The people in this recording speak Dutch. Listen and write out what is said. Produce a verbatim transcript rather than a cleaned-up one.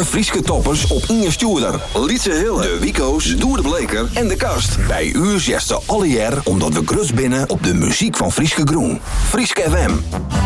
Alle Frieske toppers op Inge Stuurder. Lietse Hille, de Wico's, Doer de Bleker en de Kast. Bij u zegt ze alle jaar omdat we grus binnen op de muziek van Frieske Groen. Frieske F M.